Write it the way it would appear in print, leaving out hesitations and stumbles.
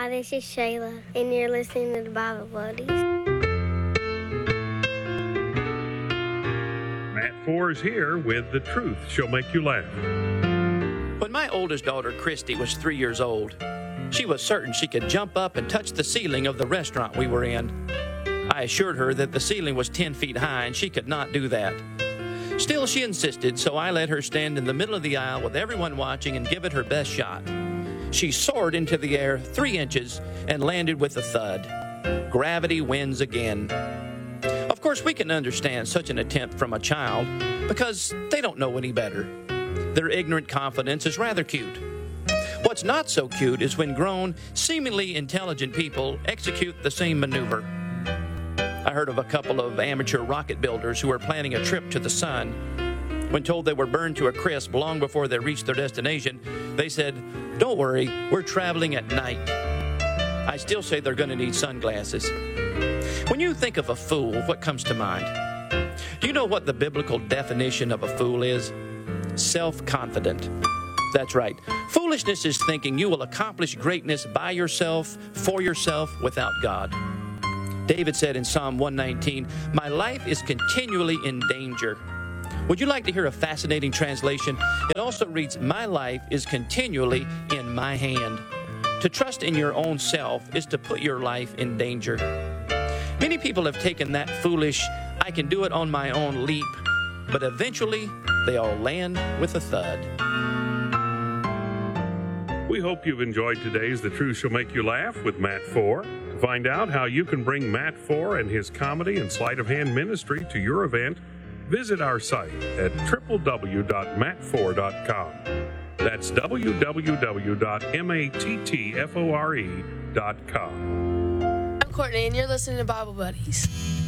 Hi, this is Shayla, and you're listening to the Bible Buddies. Matt Four is here with The Truth Shall Make You Laugh. When my oldest daughter, Christy, was 3 years old, she was certain she could jump up and touch the ceiling of the restaurant we were in. I assured her that the ceiling was 10 feet high and she could not do that. Still, she insisted, so I let her stand in the middle of the aisle with everyone watching and give it her best shot. She soared into the air 3 inches and landed with a thud. Gravity wins again. Of course, we can understand such an attempt from a child because they don't know any better. Their ignorant confidence is rather cute. What's not so cute is when grown, seemingly intelligent people execute the same maneuver. I heard of a couple of amateur rocket builders who were planning a trip to the sun. When told they were burned to a crisp long before they reached their destination, they said, "Don't worry, we're traveling at night." I still say they're going to need sunglasses. When you think of a fool, what comes to mind? Do you know what the biblical definition of a fool is? Self-confident. That's right. Foolishness is thinking you will accomplish greatness by yourself, for yourself, without God. David said in Psalm 119, "My life is continually in danger." Would you like to hear a fascinating translation? It also reads, "My life is continually in my hand." To trust in your own self is to put your life in danger. Many people have taken that foolish, "I can do it on my own" leap, but eventually they all land with a thud. We hope you've enjoyed today's The Truth Shall Make You Laugh with Matt Four. To find out how you can bring Matt Four and his comedy and sleight of hand ministry to your event, visit our site at www.mattfor.com. That's www.mattfore.com. I'm Courtney, and you're listening to Bible Buddies.